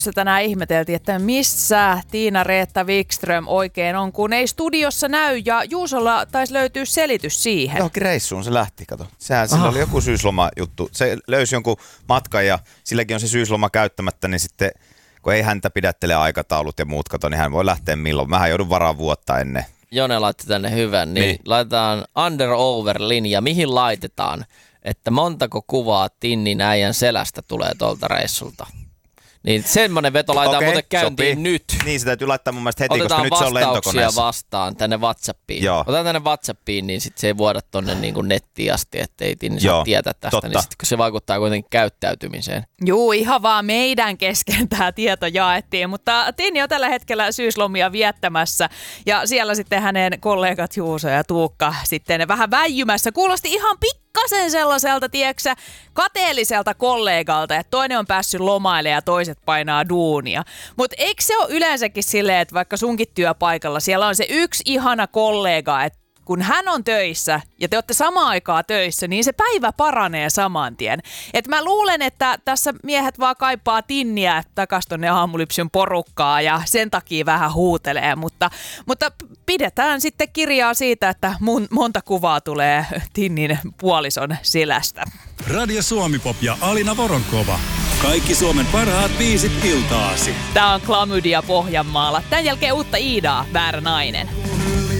Tänään ihmeteltiin, että missä Tiina-Reetta Wikström oikein on, kun ei studiossa näy, ja Juusolla taisi löytyä selitys siihen. Johonkin reissuun se lähti, kato. Sillä oli joku syysloma-juttu. Se löysi jonkun matkan ja silläkin on se syysloma käyttämättä, niin sitten kun ei häntä pidättele aikataulut ja muut, kato, niin hän voi lähteä milloin. Mähän joudun varaan vuotta ennen. Jone laittoi tänne hyvän, niin laitetaan under-over-linja. Mihin laitetaan, että montako kuvaa Tinnin äijän selästä tulee tuolta reissulta? Niin semmoinen veto laitetaan muuten käyntiin sopii. Nyt. Niin, se täytyy laittaa mun mielestä heti, otetaan koska nyt se on lentokoneessa. Otetaan vastauksia vastaan tänne WhatsAppiin. Joo. Otetaan tänne WhatsAppiin, niin sit se ei vuoda tonne niin kuin nettiin asti, ettei Tinni saa tietää tästä. Totta. Niin sit, kun se vaikuttaa kuitenkin käyttäytymiseen. Juu, ihan vaan meidän kesken tämä tieto jaettiin, mutta Tinni on tällä hetkellä syyslomia viettämässä. Ja siellä sitten hänen kollegat Juuso ja Tuukka sitten vähän väijymässä. Kuulosti ihan pikkasen sellaiselta, tieksä, kateelliselta kollegalta, että toinen on päässyt lomailemaan ja toiset painaa duunia. Mutta eikö se ole yleensäkin silleen, että vaikka sunkin työpaikalla siellä on se yksi ihana kollega, että kun hän on töissä ja te olette samaan aikaan töissä, niin se päivä paranee saman tien. Et mä luulen, että tässä miehet vaan kaipaa Tinniä takas tonne Aamulypsyn porukkaa ja sen takia vähän huutelee, mutta pidetään sitten kirjaa siitä, että monta kuvaa tulee Tinnin puolison selästä. Radio Suomi-pop ja Alina Voronkova. Kaikki Suomen parhaat biisit iltaasi. Tää on Klamydia Pohjanmaalla. Tän jälkeen uutta Iidaa, Väärä nainen.